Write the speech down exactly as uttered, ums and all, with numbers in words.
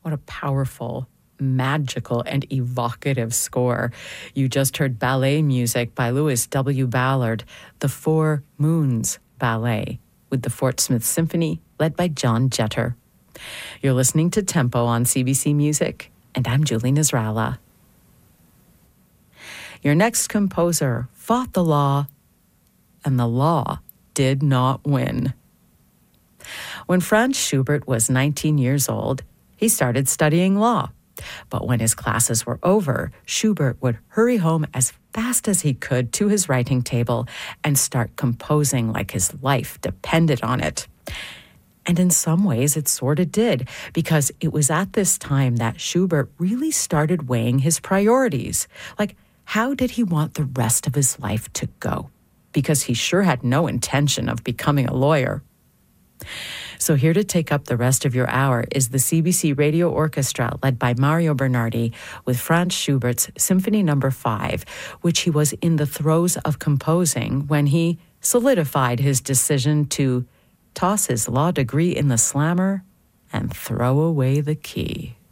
What a powerful, magical, and evocative score. You just heard ballet music by Louis W. Ballard, the Four Moons Ballet, with the Fort Smith Symphony, led by John Jeter. You're listening to Tempo on C B C Music, and I'm Julie Nasrallah. Your next composer fought the law, and the law did not win. When Franz Schubert was nineteen years old, he started studying law. But when his classes were over, Schubert would hurry home as fast as he could to his writing table and start composing like his life depended on it. And in some ways, it sort of did, because it was at this time that Schubert really started weighing his priorities. Like, how did he want the rest of his life to go? Because he sure had no intention of becoming a lawyer. So here to take up the rest of your hour is the C B C Radio Orchestra, led by Mario Bernardi, with Franz Schubert's Symphony Number Five, which he was in the throes of composing when he solidified his decision to toss his law degree in the slammer and throw away the key.